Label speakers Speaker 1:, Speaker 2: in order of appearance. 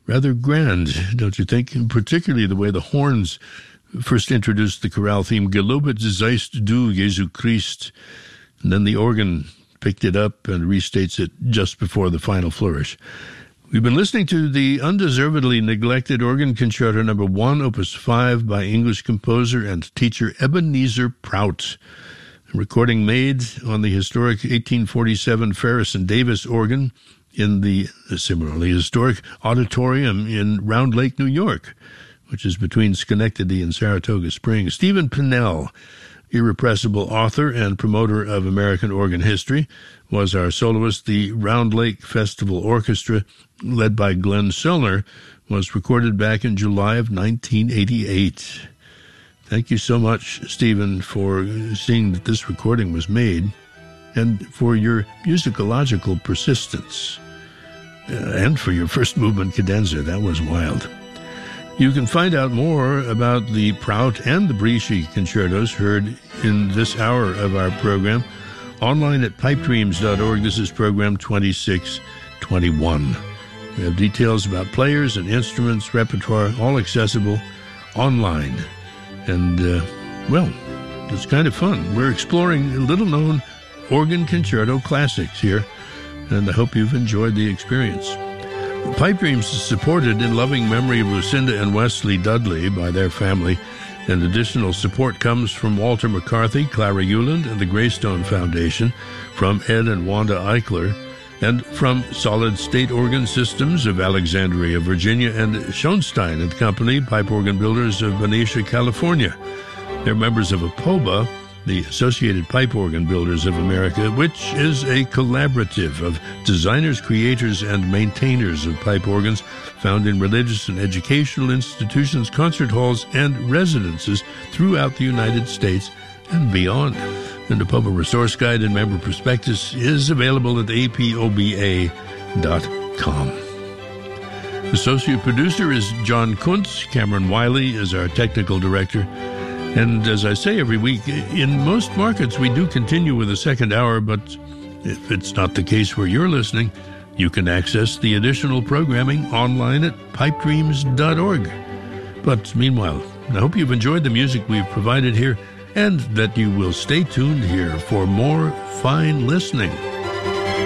Speaker 1: Rather grand, don't you think? And particularly the way the horns first introduced the chorale theme, Gelobet seist du, Jesu Christ, and then the organ picked it up and restates it just before the final flourish. We've been listening to the undeservedly neglected Organ Concerto No. 1, Opus 5, by English composer and teacher Ebenezer Prout. A recording made on the historic 1847 Ferris and Davis organ in the similarly historic auditorium in Round Lake, New York, which is between Schenectady and Saratoga Springs. Stephen Pinnell, irrepressible author and promoter of American organ history, was our soloist. The Round Lake Festival Orchestra, led by Glenn Sellner, was recorded back in July of 1988. Thank you so much, Stephen, for seeing that this recording was made and for your musicological persistence and for your first movement cadenza. That was wild. You can find out more about the Prout and the Brisci concertos heard in this hour of our program online at pipedreams.org. This is program 2621. We have details about players and instruments, repertoire, all accessible online. And, well, it's kind of fun. We're exploring little-known organ concerto classics here, and I hope you've enjoyed the experience. Pipe Dreams is supported in loving memory of Lucinda and Wesley Dudley by their family, and additional support comes from Walter McCarthy, Clara Euland, and the Greystone Foundation, from Ed and Wanda Eichler, and from Solid State Organ Systems of Alexandria, Virginia, and Schoenstein and Company, pipe organ builders of Benicia, California. They're members of APOBA, the Associated Pipe Organ Builders of America, which is a collaborative of designers, creators, and maintainers of pipe organs found in religious and educational institutions, concert halls, and residences throughout the United States and beyond. And the APOBA Resource Guide and Member Prospectus is available at apoba.com. Associate producer is John Kuntz. Cameron Wiley is our technical director. And as I say every week, in most markets we do continue with a second hour, but if it's not the case where you're listening, you can access the additional programming online at pipedreams.org. But meanwhile, I hope you've enjoyed the music we've provided here and that you will stay tuned here for more fine listening.